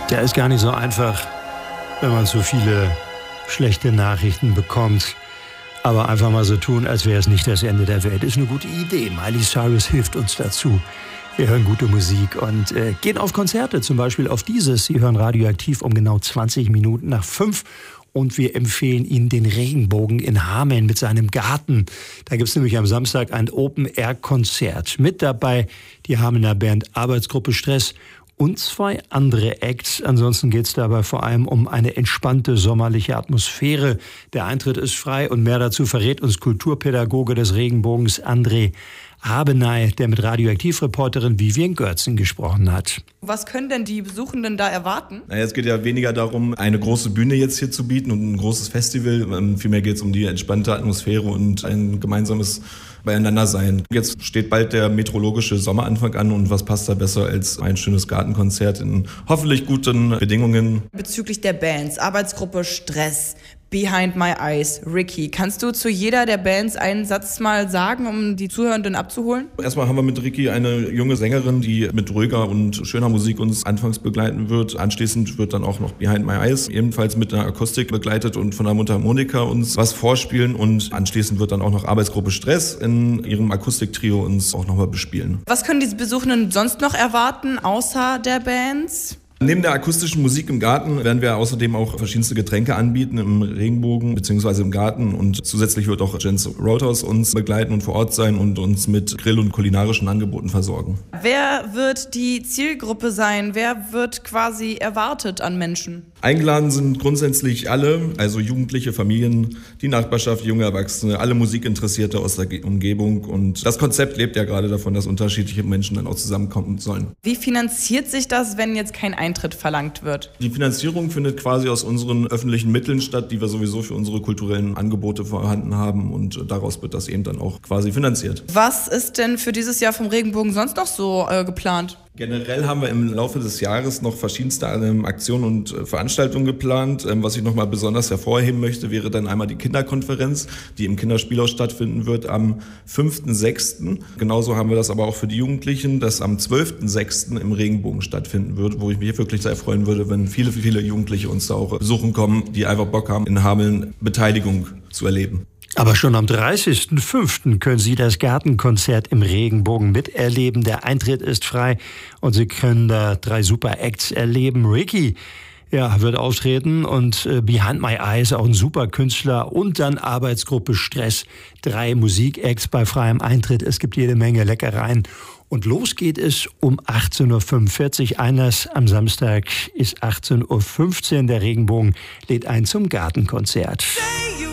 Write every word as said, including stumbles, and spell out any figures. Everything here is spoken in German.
Der ist gar nicht so einfach, wenn man so viele schlechte Nachrichten bekommt. Aber einfach mal so tun, als wäre es nicht das Ende der Welt, ist eine gute Idee. Miley Cyrus hilft uns dazu. Wir hören gute Musik und äh, gehen auf Konzerte, zum Beispiel auf dieses. Sie hören Radioaktiv um genau zwanzig Minuten nach fünf. Und wir empfehlen Ihnen den Regenbogen in Hameln mit seinem Garten. Da gibt es nämlich am Samstag ein Open-Air-Konzert. Mit dabei die Hamelner Band Arbeitsgruppe Stress und zwei andere Acts. Ansonsten geht es dabei vor allem um eine entspannte sommerliche Atmosphäre. Der Eintritt ist frei und mehr dazu verrät uns Kulturpädagoge des Regenbogens André Habenay, der mit Radioaktiv-Reporterin Vivian Görzen gesprochen hat. Was können denn die Besuchenden da erwarten? Naja, es geht ja weniger darum, eine große Bühne jetzt hier zu bieten und ein großes Festival. Vielmehr geht es um die entspannte Atmosphäre und ein gemeinsames Beieinandersein. Jetzt steht bald der meteorologische Sommeranfang an und was passt da besser als ein schönes Gartenkonzert in hoffentlich guten Bedingungen. Bezüglich der Bands, Arbeitsgruppe Stress, Behind My Eyes, Ricky. Kannst du zu jeder der Bands einen Satz mal sagen, um die Zuhörenden abzuholen? Erstmal haben wir mit Ricky eine junge Sängerin, die mit ruhiger und schöner Musik uns anfangs begleiten wird. Anschließend wird dann auch noch Behind My Eyes ebenfalls mit einer Akustik begleitet und von der Mundharmonika uns was vorspielen. Und anschließend wird dann auch noch Arbeitsgruppe Stress in ihrem Akustiktrio uns auch nochmal bespielen. Was können die Besuchenden sonst noch erwarten, außer der Bands? Neben der akustischen Musik im Garten werden wir außerdem auch verschiedenste Getränke anbieten im Regenbogen bzw. im Garten und zusätzlich wird auch Jens Roadhouse uns begleiten und vor Ort sein und uns mit Grill- und kulinarischen Angeboten versorgen. Wer wird die Zielgruppe sein? Wer wird quasi erwartet an Menschen? Eingeladen sind grundsätzlich alle, also Jugendliche, Familien, die Nachbarschaft, junge Erwachsene, alle Musikinteressierte aus der Umgebung. Und das Konzept lebt ja gerade davon, dass unterschiedliche Menschen dann auch zusammenkommen sollen. Wie finanziert sich das, wenn jetzt kein Eintritt verlangt wird? Die Finanzierung findet quasi aus unseren öffentlichen Mitteln statt, die wir sowieso für unsere kulturellen Angebote vorhanden haben. Und daraus wird das eben dann auch quasi finanziert. Was ist denn für dieses Jahr vom Regenbogen sonst noch so äh, geplant? Generell haben wir im Laufe des Jahres noch verschiedenste ähm, Aktionen und äh, Veranstaltungen geplant. Ähm, was ich nochmal besonders hervorheben möchte, wäre dann einmal die Kinderkonferenz, die im Kinderspielhaus stattfinden wird am fünften sechsten Genauso haben wir das aber auch für die Jugendlichen, das am zwölften sechsten im Regenbogen stattfinden wird, wo ich mich wirklich sehr freuen würde, wenn viele, viele Jugendliche uns da auch besuchen kommen, die einfach Bock haben, in Hameln Beteiligung zu erleben. Aber schon am dreißigsten fünften können Sie das Gartenkonzert im Regenbogen miterleben. Der Eintritt ist frei und Sie können da drei super Acts erleben. Ricky ja, wird auftreten und äh, Behind My Eyes, auch ein super Künstler, und dann Arbeitsgruppe Stress. Drei Musikacts bei freiem Eintritt. Es gibt jede Menge Leckereien. Und los geht es um achtzehn Uhr fünfundvierzig. Einlass am Samstag ist achtzehn Uhr fünfzehn. Der Regenbogen lädt ein zum Gartenkonzert.